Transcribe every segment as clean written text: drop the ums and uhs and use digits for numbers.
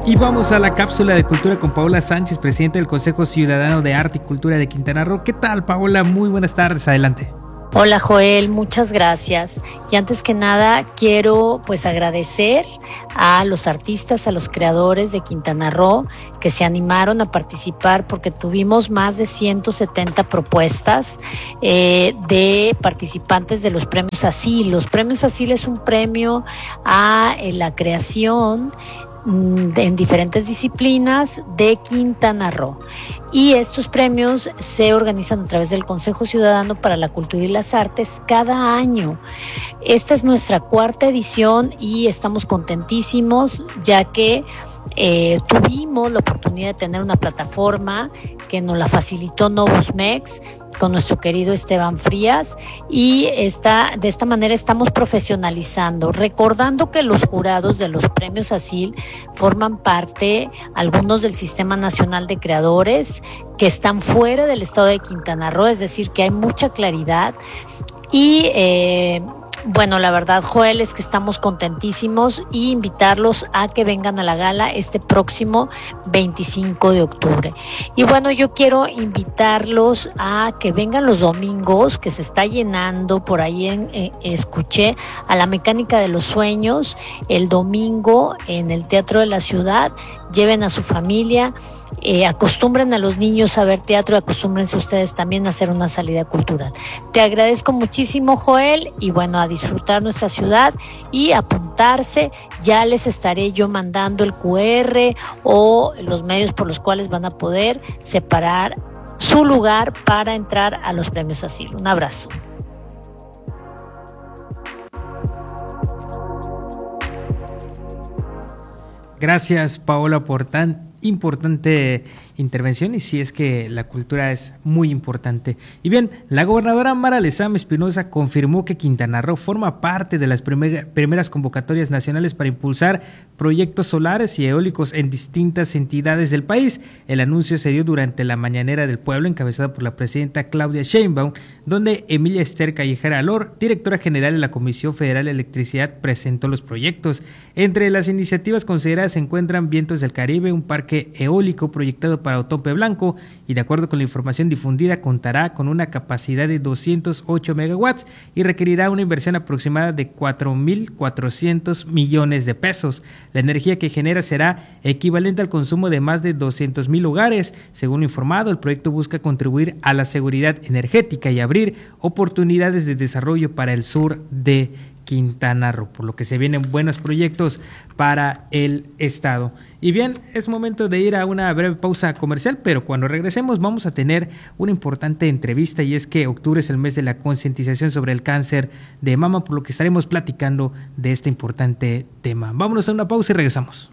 Y vamos a la cápsula de cultura con Paola Sánchez, presidenta del Consejo Ciudadano de Arte y Cultura de Quintana Roo. ¿Qué tal, Paola? Muy buenas tardes, adelante. Hola Joel, muchas gracias. Y antes que nada quiero agradecer a los artistas, a los creadores de Quintana Roo que se animaron a participar, porque tuvimos más de 170 propuestas de participantes de los premios ASIL. Los premios ASIL es un premio a la creación en diferentes disciplinas de Quintana Roo, y estos premios se organizan a través del Consejo Ciudadano para la Cultura y las Artes cada año. Esta es nuestra 4ª edición y estamos contentísimos, ya que tuvimos la oportunidad de tener una plataforma que nos la facilitó Novusmex con nuestro querido Esteban Frías, y de esta manera estamos profesionalizando, recordando que los jurados de los premios ASIL forman parte, algunos, del Sistema Nacional de Creadores, que están fuera del estado de Quintana Roo, es decir, que hay mucha claridad. Y la verdad, Joel, es que estamos contentísimos, y invitarlos a que vengan a la gala este próximo 25 de octubre. Y yo quiero invitarlos a que vengan los domingos, que se está llenando por ahí, escuché, a la Mecánica de los Sueños, el domingo en el Teatro de la Ciudad. Lleven a su familia, acostumbren a los niños a ver teatro, y acostúmbrense ustedes también a hacer una salida cultural. Te agradezco muchísimo, Joel, y a disfrutar nuestra ciudad y apuntarse. Ya les estaré yo mandando el QR o los medios por los cuales van a poder separar su lugar para entrar a los premios ASIL. Un abrazo. Gracias, Paola, por tan importante intervención, y sí, es que la cultura es muy importante. Y bien, la gobernadora Mara Lezama Espinosa confirmó que Quintana Roo forma parte de las primeras convocatorias nacionales para impulsar proyectos solares y eólicos en distintas entidades del país. El anuncio se dio durante la Mañanera del Pueblo, encabezada por la presidenta Claudia Sheinbaum, donde Emilia Esther Callejera Alor, directora general de la Comisión Federal de Electricidad, presentó los proyectos. Entre las iniciativas consideradas se encuentran Vientos del Caribe, un parque eólico proyectado para Otope Blanco, y de acuerdo con la información difundida contará con una capacidad de 208 megawatts y requerirá una inversión aproximada de 4.400 millones de pesos. La energía que genera será equivalente al consumo de más de 200,000 hogares. Según lo informado, el proyecto busca contribuir a la seguridad energética y abrir oportunidades de desarrollo para el sur de Quintana Roo, por lo que se vienen buenos proyectos para el estado. Y bien, es momento de ir a una breve pausa comercial, pero cuando regresemos vamos a tener una importante entrevista, y es que octubre es el mes de la concientización sobre el cáncer de mama, por lo que estaremos platicando de este importante tema. Vámonos a una pausa y regresamos.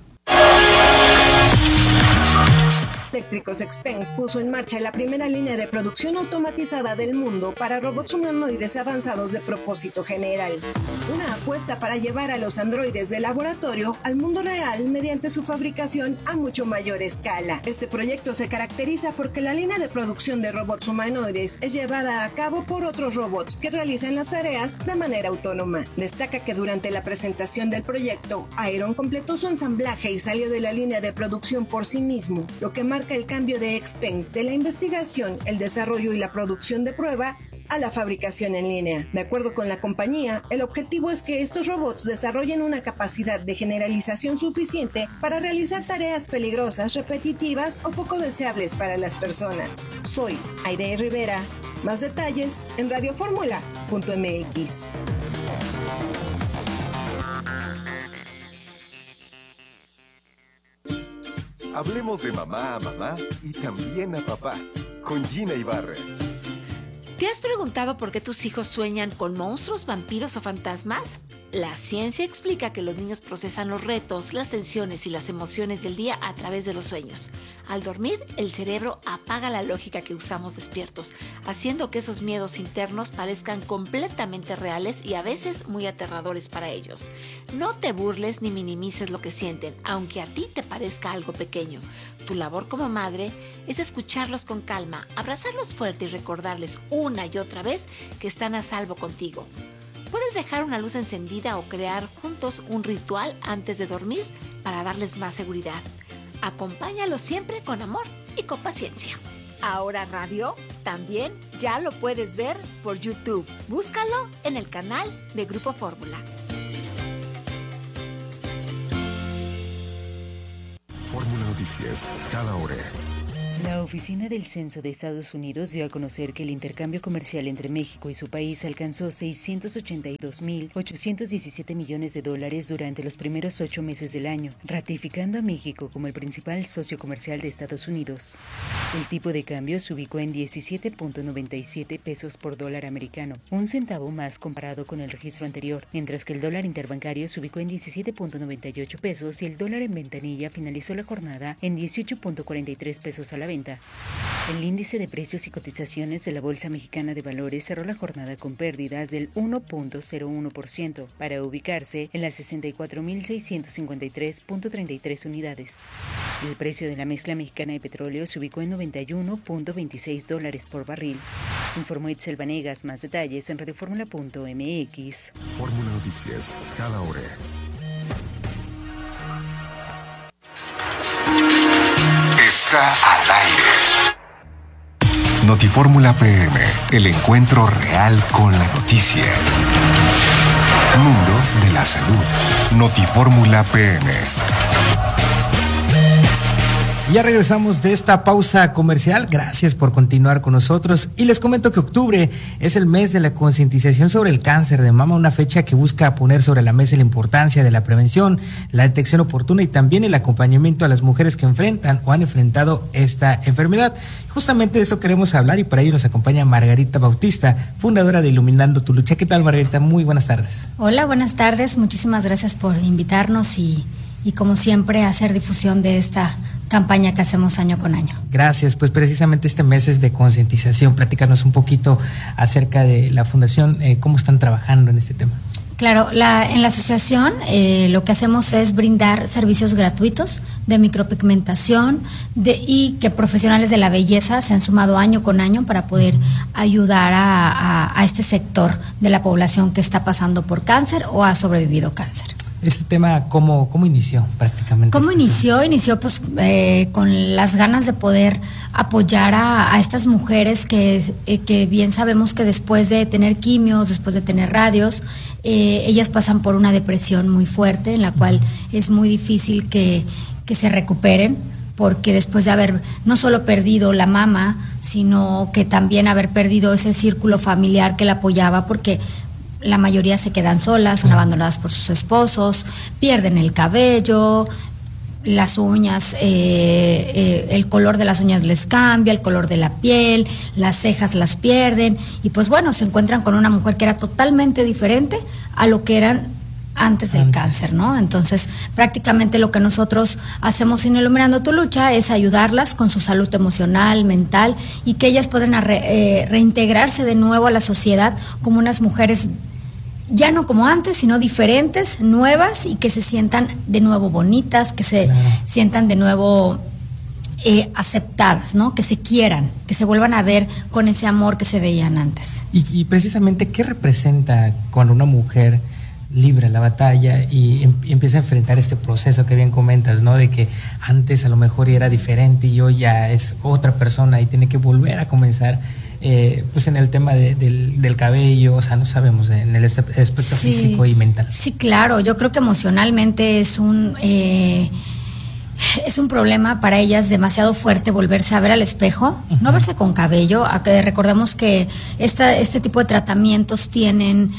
Eléctricos Expeng puso en marcha la primera línea de producción automatizada del mundo para robots humanoides avanzados de propósito general. Una apuesta para llevar a los androides de laboratorio al mundo real mediante su fabricación a mucho mayor escala. Este proyecto se caracteriza porque la línea de producción de robots humanoides es llevada a cabo por otros robots que realizan las tareas de manera autónoma. Destaca que durante la presentación del proyecto, Iron completó su ensamblaje y salió de la línea de producción por sí mismo, lo que marca el cambio de Expeng de la investigación, el desarrollo y la producción de prueba a la fabricación en línea. De acuerdo con la compañía, el objetivo es que estos robots desarrollen una capacidad de generalización suficiente para realizar tareas peligrosas, repetitivas o poco deseables para las personas. Soy Aide Rivera. Más detalles en radioformula.mx. Hablemos de mamá a mamá y también a papá, con Gina Ibarra. ¿Te has preguntado por qué tus hijos sueñan con monstruos, vampiros o fantasmas? La ciencia explica que los niños procesan los retos, las tensiones y las emociones del día a través de los sueños. Al dormir, el cerebro apaga la lógica que usamos despiertos, haciendo que esos miedos internos parezcan completamente reales y a veces muy aterradores para ellos. No te burles ni minimices lo que sienten, aunque a ti te parezca algo pequeño. Tu labor como madre es escucharlos con calma, abrazarlos fuerte y recordarles una y otra vez que están a salvo contigo. Puedes dejar una luz encendida o crear juntos un ritual antes de dormir para darles más seguridad. Acompáñalos siempre con amor y con paciencia. Ahora Radio también ya lo puedes ver por YouTube. Búscalo en el canal de Grupo Fórmula. Fórmula Noticias, cada hora. La Oficina del Censo de Estados Unidos dio a conocer que el intercambio comercial entre México y su país alcanzó $682.817 millones durante los primeros 8 meses del año, ratificando a México como el principal socio comercial de Estados Unidos. El tipo de cambio se ubicó en 17.97 pesos por dólar americano, un centavo más comparado con el registro anterior, mientras que el dólar interbancario se ubicó en 17.98 pesos y el dólar en ventanilla finalizó la jornada en 18.43 pesos a la venta. El índice de precios y cotizaciones de la Bolsa Mexicana de Valores cerró la jornada con pérdidas del 1.01% para ubicarse en las 64.653.33 unidades. El precio de la mezcla mexicana de petróleo se ubicó en $91.26 por barril. Informó Itzel Vanegas. Más detalles en radioformula.mx. Fórmula Noticias, cada hora. Está al aire. Notifórmula PM, el encuentro real con la noticia. Mundo de la salud. Notifórmula PM. Ya regresamos de esta pausa comercial. Gracias por continuar con nosotros. Y les comento que octubre es el mes de la concientización sobre el cáncer de mama, una fecha que busca poner sobre la mesa la importancia de la prevención, la detección oportuna y también el acompañamiento a las mujeres que enfrentan o han enfrentado esta enfermedad. Justamente de esto queremos hablar y para ello nos acompaña Margarita Bautista, fundadora de Iluminando tu Lucha. ¿Qué tal, Margarita? Muy buenas tardes. Hola, buenas tardes. Muchísimas gracias por invitarnos y como siempre hacer difusión de esta campaña que hacemos año con año. Gracias, pues precisamente este mes es de concientización. Platícanos un poquito acerca de la fundación, cómo están trabajando en este tema. Claro, en la asociación lo que hacemos es brindar servicios gratuitos de micropigmentación y que profesionales de la belleza se han sumado año con año para poder ayudar a este sector de la población que está pasando por cáncer o ha sobrevivido cáncer. Este tema, ¿cómo inició prácticamente? ¿Cómo inició? Inició pues con las ganas de poder apoyar a estas mujeres que bien sabemos que después de tener quimios, después de tener radios, ellas pasan por una depresión muy fuerte en la cual es muy difícil que se recuperen, porque después de haber no solo perdido la mama, sino que también haber perdido ese círculo familiar que la apoyaba, porque la mayoría se quedan solas, son abandonadas por sus esposos, pierden el cabello, las uñas, el color de las uñas les cambia, el color de la piel, las cejas las pierden y pues bueno, se encuentran con una mujer que era totalmente diferente a lo que eran antes del cáncer, ¿no? Entonces, prácticamente lo que nosotros hacemos en Iluminando tu Lucha es ayudarlas con su salud emocional, mental y que ellas puedan reintegrarse de nuevo a la sociedad como unas mujeres ya no como antes, sino diferentes, nuevas y que se sientan de nuevo bonitas, que se sientan de nuevo aceptadas, ¿no? Que se quieran, que se vuelvan a ver con ese amor que se veían antes. Y precisamente, ¿qué representa cuando una mujer libra la batalla y empieza a enfrentar este proceso que bien comentas, ¿no? De que antes a lo mejor era diferente y hoy ya es otra persona y tiene que volver a comenzar pues en el tema del cabello, o sea, no sabemos, en el aspecto físico y mental. Sí, claro, yo creo que emocionalmente es un problema para ellas demasiado fuerte volverse a ver al espejo, no verse con cabello. Recordemos que este tipo de tratamientos tienen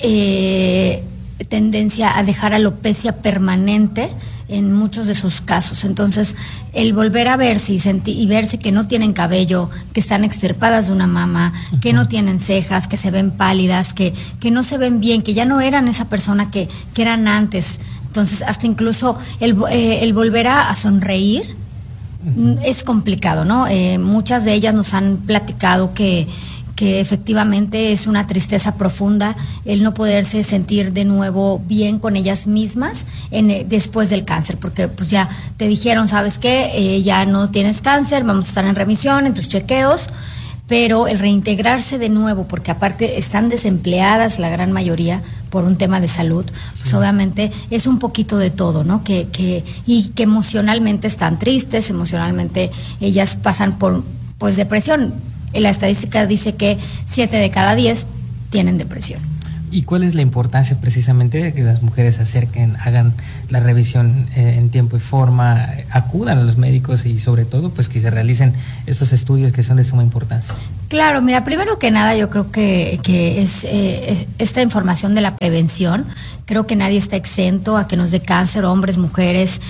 tendencia a dejar alopecia permanente en muchos de sus casos. Entonces, el volver a verse y verse que no tienen cabello, que están extirpadas de una mama, que no tienen cejas, que se ven pálidas, que no se ven bien, que ya no eran esa persona que eran antes. Entonces, hasta incluso el volver a sonreír es complicado, ¿no? Muchas de ellas nos han platicado que efectivamente es una tristeza profunda el no poderse sentir de nuevo bien con ellas mismas después del cáncer, porque pues ya te dijeron, ¿sabes qué? Ya no tienes cáncer, vamos a estar en remisión, en tus chequeos, pero el reintegrarse de nuevo, porque aparte están desempleadas la gran mayoría, por un tema de salud, pues obviamente es un poquito de todo, ¿no? Y que emocionalmente están tristes, emocionalmente ellas pasan por pues depresión. La estadística dice que 7 de cada 10 tienen depresión. ¿Y cuál es la importancia precisamente de que las mujeres se acerquen, hagan la revisión en tiempo y forma, acudan a los médicos y sobre todo pues que se realicen estos estudios que son de suma importancia? Claro, mira, primero que nada yo creo que es esta información de la prevención. Creo que nadie está exento a que nos dé cáncer, hombres, mujeres.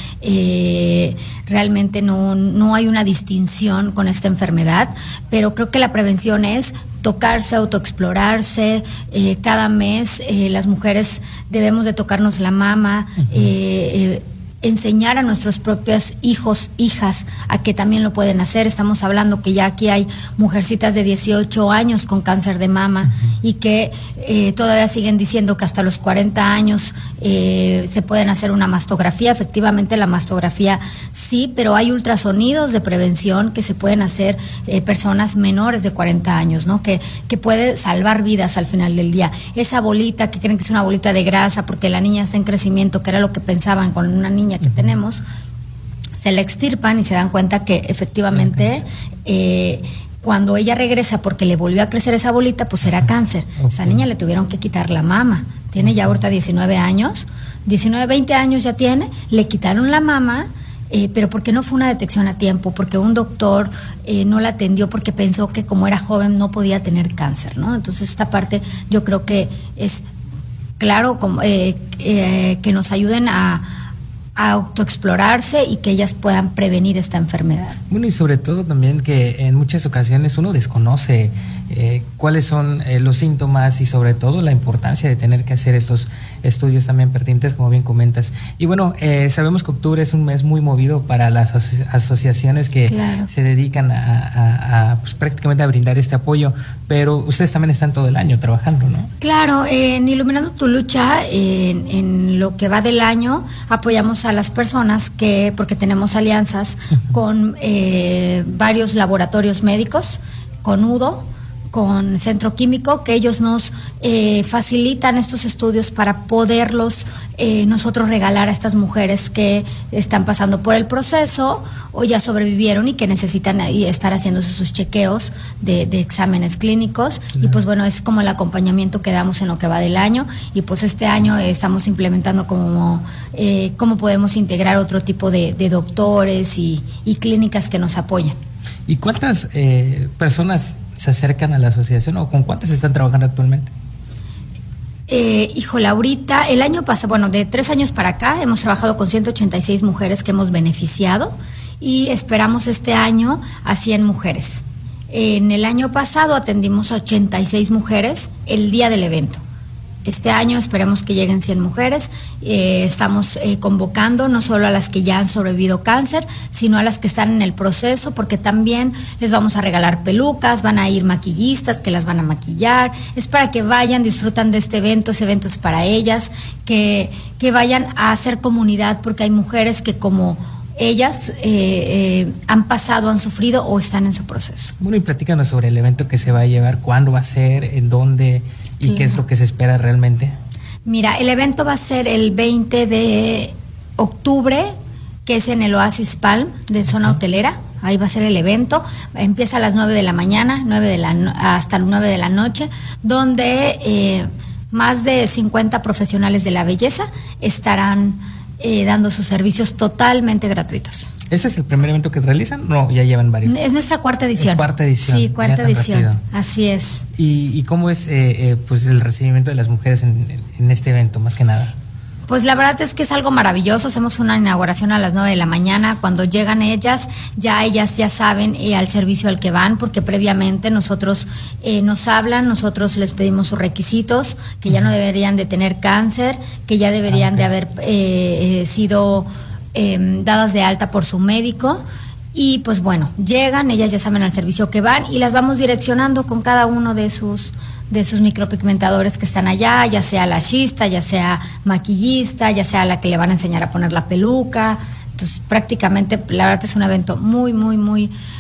Realmente no hay una distinción con esta enfermedad, pero creo que la prevención es tocarse, autoexplorarse. Cada mes las mujeres debemos de tocarnos la mama, enseñar a nuestros propios hijos, hijas, a que también lo pueden hacer. Estamos hablando que ya aquí hay mujercitas de 18 años con cáncer de mama y que todavía siguen diciendo que hasta los 40 años se pueden hacer una mastografía. Efectivamente la mastografía sí, pero hay ultrasonidos de prevención que se pueden hacer personas menores de 40 años, ¿no? Que puede salvar vidas al final del día. Esa bolita que creen que es una bolita de grasa porque la niña está en crecimiento, que era lo que pensaban con una niña que tenemos, se la extirpan y se dan cuenta que efectivamente cuando ella regresa porque le volvió a crecer esa bolita, pues era cáncer. Esa niña le tuvieron que quitar la mama. Tiene ya ahorita 19 años, 19, 20 años ya tiene, le quitaron la mama, pero porque no fue una detección a tiempo, porque un doctor no la atendió porque pensó que como era joven no podía tener cáncer, ¿no? Entonces esta parte yo creo que es claro que nos ayuden a autoexplorarse y que ellas puedan prevenir esta enfermedad. Bueno, y sobre todo también que en muchas ocasiones uno desconoce cuáles son los síntomas y sobre todo la importancia de tener que hacer estos estudios también pertinentes, como bien comentas. Y bueno, sabemos que octubre es un mes muy movido para las asociaciones que se dedican pues, prácticamente a brindar este apoyo, pero ustedes también están todo el año trabajando, ¿no? Claro, en Iluminando tu Lucha, en lo que va del año, apoyamos a las personas porque tenemos alianzas con varios laboratorios médicos, con UDO, con Centro Químico, que ellos nos facilitan estos estudios para poderlos nosotros regalar a estas mujeres que están pasando por el proceso o ya sobrevivieron y que necesitan estar haciéndose sus chequeos de exámenes clínicos. Y pues bueno, es como el acompañamiento que damos en lo que va del año, y pues este año estamos implementando como cómo podemos integrar otro tipo de doctores y clínicas que nos apoyen. ¿Y cuántas personas se acercan a la asociación o con cuántas están trabajando actualmente? Híjole, ahorita, el año pasado, bueno, de 3 años para acá, hemos trabajado con 186 mujeres que hemos beneficiado y esperamos este año a 100 mujeres. En el año pasado atendimos a 86 mujeres el día del evento. Este año esperemos que lleguen 100 mujeres. Estamos convocando no solo a las que ya han sobrevivido cáncer, sino a las que están en el proceso, porque también les vamos a regalar pelucas, van a ir maquillistas que las van a maquillar. Es para que vayan, disfrutan de este evento es para ellas, que vayan a hacer comunidad, porque hay mujeres que como ellas han pasado, han sufrido o están en su proceso. Bueno, y platícanos sobre el evento que se va a llevar, cuándo va a ser, en dónde y qué es lo que se espera realmente. Mira, el evento va a ser el 20 de octubre, que es en el Oasis Palm de zona hotelera. Ahí va a ser el evento. Empieza a las 9 de la mañana, hasta las 9 de la noche, donde más de 50 profesionales de la belleza estarán dando sus servicios totalmente gratuitos. ¿Ese es el primer evento que realizan? No, ya llevan varios. Es nuestra cuarta edición. Cuarta edición. Sí, cuarta edición. Rápido. Así es. ¿Y cómo es pues el recibimiento de las mujeres en este evento, más que nada? Pues la verdad es que es algo maravilloso. Hacemos una inauguración a las 9 de la mañana. Cuando llegan ellas ya saben al servicio al que van, porque previamente nosotros nos hablan, nosotros les pedimos sus requisitos, que ya no deberían de tener cáncer, que ya deberían de haber sido dadas de alta por su médico. Y pues bueno, llegan, ellas ya saben al servicio que van y las vamos direccionando con cada uno de sus micropigmentadores que están allá, ya sea lashista, ya sea maquillista, ya sea la que le van a enseñar a poner la peluca. Entonces prácticamente la verdad es un evento muy, muy, muy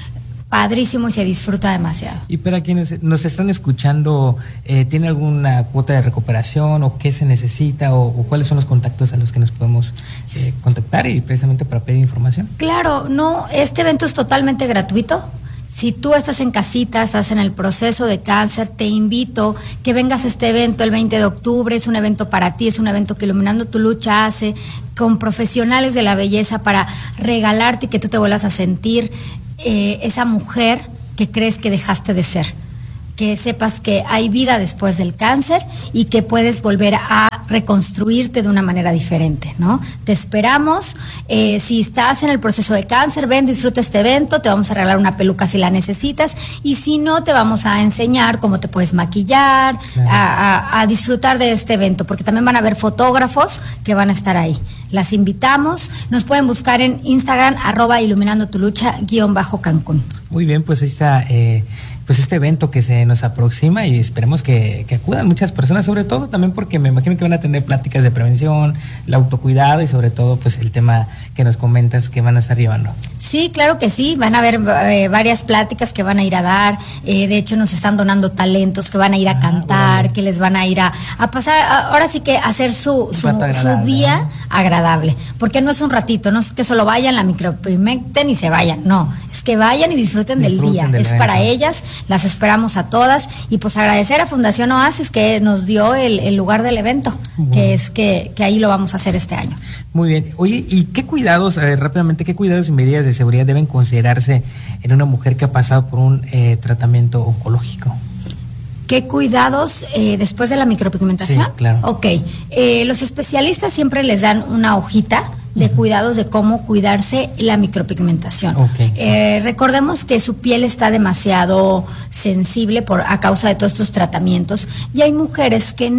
padrísimo y se disfruta demasiado. Y para quienes nos están escuchando, ¿tiene alguna cuota de recuperación o qué se necesita o cuáles son los contactos a los que nos podemos contactar y precisamente para pedir información? Claro, no, este evento es totalmente gratuito. Si tú estás en casita, estás en el proceso de cáncer, te invito que vengas a este evento el 20 de octubre. Es un evento para ti, es un evento que Iluminando tu Lucha hace con profesionales de la belleza para regalarte y que tú te vuelvas a sentir esa mujer que crees que dejaste de ser. Que sepas que hay vida después del cáncer y que puedes volver a reconstruirte de una manera diferente, ¿no? Te esperamos. Si estás en el proceso de cáncer, ven, disfruta este evento, te vamos a regalar una peluca si la necesitas, y si no, te vamos a enseñar cómo te puedes maquillar, claro, a disfrutar de este evento, porque también van a haber fotógrafos que van a estar ahí. Las invitamos, nos pueden buscar en Instagram, @iluminandotulucha_Cancún. Muy bien, pues ahí está pues este evento que se nos aproxima y esperemos que acudan muchas personas, sobre todo también porque me imagino que van a tener pláticas de prevención, el autocuidado y sobre todo pues el tema que nos comentas que van a estar llevando. Sí, claro que sí, van a haber varias pláticas que van a ir a dar, de hecho nos están donando talentos que van a ir a cantar, bueno, que les van a ir a pasar, ahora sí que hacer su día agradable, porque no es un ratito, no es que solo vayan, la micropigmenten y se vayan, no, es que vayan y disfruten del día, es para ellas, las esperamos a todas y pues agradecer a Fundación Oasis que nos dio el lugar del evento, bueno, que es que ahí lo vamos a hacer este año. Muy bien, oye, ¿y qué cuidados, rápidamente, qué cuidados y medidas de seguridad deben considerarse en una mujer que ha pasado por un tratamiento oncológico? ¿Qué cuidados después de la micropigmentación? Sí, claro. Ok, los especialistas siempre les dan una hojita de cuidados de cómo cuidarse la micropigmentación. Okay. Recordemos que su piel está demasiado sensible a causa de todos estos tratamientos y hay mujeres que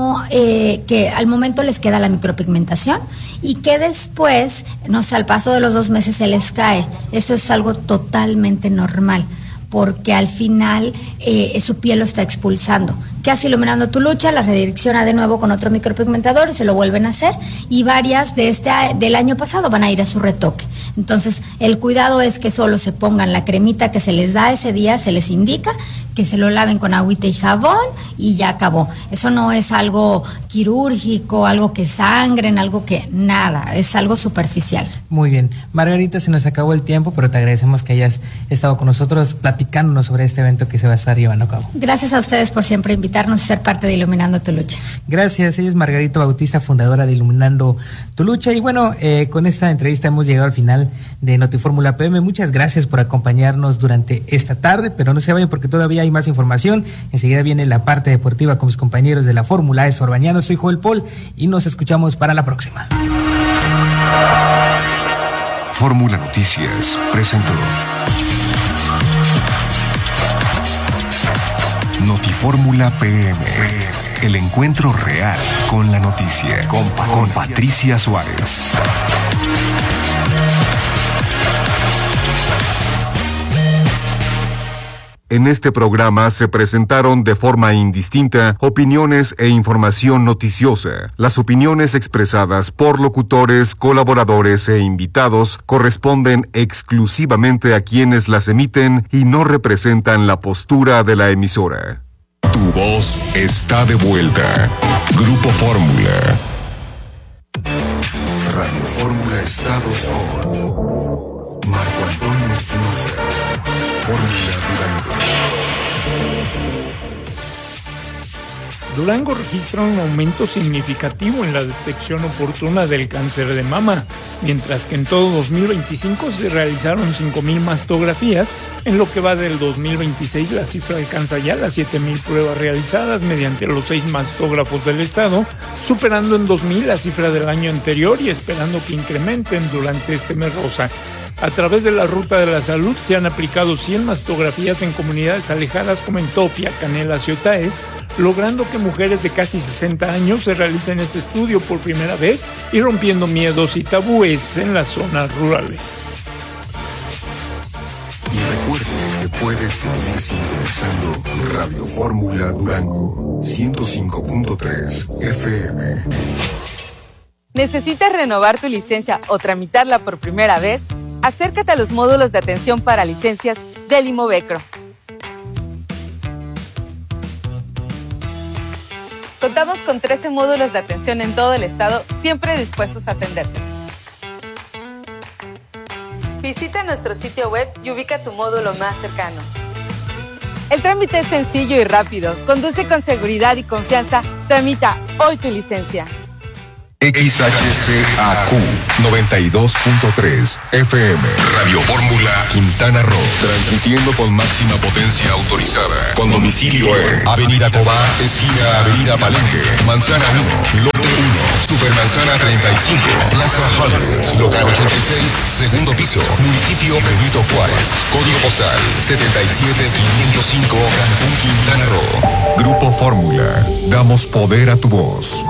que al momento les queda la micropigmentación y que después, no sé, al paso de los 2 meses se les cae. Eso es algo totalmente normal, porque al final su piel lo está expulsando. ¿Qué hace Iluminando tu Lucha? La redirecciona de nuevo con otro micropigmentador y se lo vuelven a hacer, y varias del año pasado van a ir a su retoque. Entonces, el cuidado es que solo se pongan la cremita que se les da ese día, se les indica, que se lo laven con agüita y jabón y ya acabó. Eso no es algo quirúrgico, algo que sangren, algo que nada, es algo superficial. Muy bien. Margarita, se nos acabó el tiempo, pero te agradecemos que hayas estado con nosotros platicándonos sobre este evento que se va a estar llevando a cabo. Gracias a ustedes por siempre invitarnos a ser parte de Iluminando tu Lucha. Gracias, ella es Margarita Bautista, fundadora de Iluminando tu Lucha. Y bueno, con esta entrevista hemos llegado al final de Notifórmula PM. Muchas gracias por acompañarnos durante esta tarde, pero no se vayan porque todavía hay más información. Enseguida viene la parte deportiva con mis compañeros de la Fórmula E Sorbañano. Soy Joel Paul y nos escuchamos para la próxima. Fórmula Noticias presentó Notifórmula PM, el encuentro real con la noticia, con Patricia Suárez. En este programa se presentaron de forma indistinta opiniones e información noticiosa. Las opiniones expresadas por locutores, colaboradores e invitados corresponden exclusivamente a quienes las emiten y no representan la postura de la emisora. Tu voz está de vuelta. Grupo Fórmula. Radio Fórmula Estados con Marco Antonio Espinosa. Fórmula Durango registra un aumento significativo en la detección oportuna del cáncer de mama, mientras que en todo 2025 se realizaron 5,000 mastografías. En lo que va del 2026, la cifra alcanza ya las 7,000 pruebas realizadas mediante los 6 mastógrafos del estado, superando en 2,000 la cifra del año anterior y esperando que incrementen durante este mes rosa. A través de la Ruta de la Salud se han aplicado 100 mastografías en comunidades alejadas como en Topia, Canelas y Otaes, logrando que mujeres de casi 60 años se realicen este estudio por primera vez y rompiendo miedos y tabúes en las zonas rurales. Y recuerde que puedes seguir sintonizando Radio Fórmula Durango 105.3 FM. ¿Necesitas renovar tu licencia o tramitarla por primera vez? Acércate a los módulos de atención para licencias del Imovecro. Contamos con 13 módulos de atención en todo el estado, siempre dispuestos a atenderte. Visita nuestro sitio web y ubica tu módulo más cercano. El trámite es sencillo y rápido. Conduce con seguridad y confianza. Tramita hoy tu licencia. XHCAQ 92.3 FM Radio Fórmula Quintana Roo, transmitiendo con máxima potencia autorizada, con domicilio en Avenida Cobá, esquina Avenida Palenque, Manzana 1, Lote 1, Supermanzana 35, Plaza Hollywood, local 86, segundo piso, municipio Benito Juárez, código postal 77505, Cancún, Quintana Roo. Grupo Fórmula, damos poder a tu voz.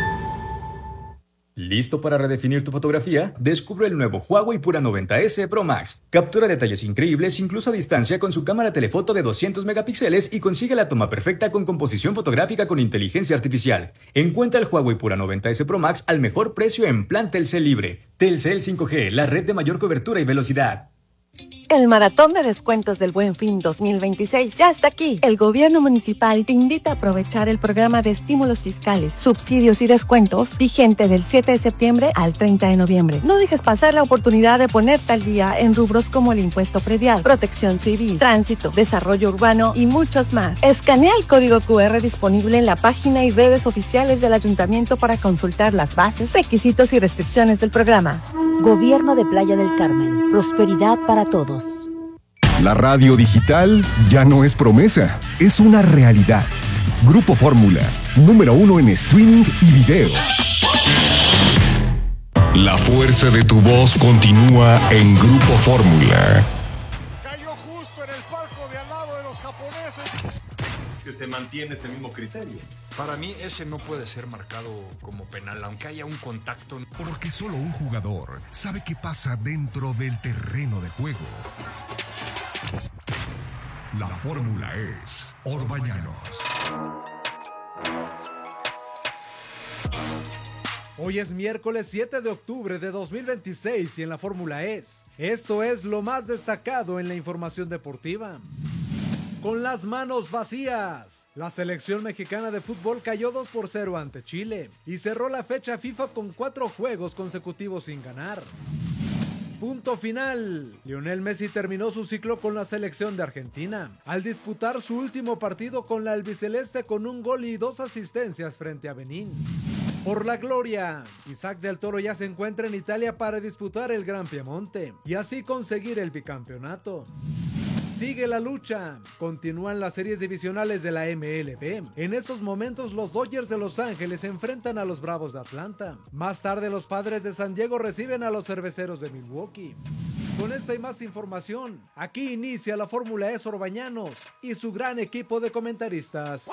¿Listo para redefinir tu fotografía? Descubre el nuevo Huawei Pura 90S Pro Max. Captura detalles increíbles incluso a distancia con su cámara telefoto de 200 megapíxeles y consigue la toma perfecta con composición fotográfica con inteligencia artificial. Encuentra el Huawei Pura 90S Pro Max al mejor precio en plan Telcel Libre. Telcel 5G, la red de mayor cobertura y velocidad. El maratón de descuentos del Buen Fin 2026 ya está aquí. El gobierno municipal te invita a aprovechar el programa de estímulos fiscales, subsidios y descuentos vigente del 7 de septiembre al 30 de noviembre. No dejes pasar la oportunidad de ponerte al día en rubros como el impuesto predial, protección civil, tránsito, desarrollo urbano y muchos más. Escanea el código QR disponible en la página y redes oficiales del ayuntamiento para consultar las bases, requisitos y restricciones del programa. Gobierno de Playa del Carmen. Prosperidad para todos. La radio digital ya no es promesa, es una realidad. Grupo Fórmula, número 1 en streaming y video. La fuerza de tu voz continúa en Grupo Fórmula. Cayó justo en el palco de al lado de los japoneses. Que se mantiene ese mismo criterio. Para mí ese no puede ser marcado como penal, aunque haya un contacto. Porque solo un jugador sabe qué pasa dentro del terreno de juego. La fórmula es Orbañanos. Hoy es miércoles 7 de octubre de 2026 y en la fórmula es. Esto es lo más destacado en la información deportiva. Con las manos vacías, la selección mexicana de fútbol cayó 2-0 ante Chile y cerró la fecha FIFA con 4 juegos consecutivos sin ganar. Punto final. Lionel Messi terminó su ciclo con la selección de Argentina, al disputar su último partido con la albiceleste con 1 gol y 2 asistencias frente a Benín. Por la gloria, Isaac del Toro ya se encuentra en Italia para disputar el Gran Piemonte y así conseguir el bicampeonato. Sigue la lucha, continúan las series divisionales de la MLB. En estos momentos los Dodgers de Los Ángeles enfrentan a los Bravos de Atlanta. Más tarde los Padres de San Diego reciben a los Cerveceros de Milwaukee. Con esta y más información, aquí inicia la Fórmula E Orbañanos y su gran equipo de comentaristas.